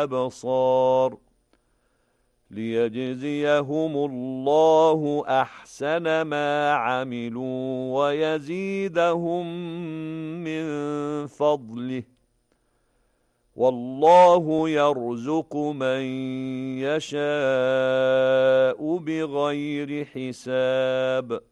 الأبصار ليجزيهم الله أحسن ما عملوا ويزيدهم من فضله والله يرزق من يشاء بغير حساب